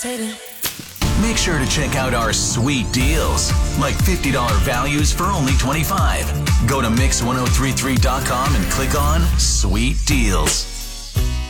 Make sure to check out our sweet deals, like $50 values for only $25. Go to Mix1033.com and click on Sweet Deals.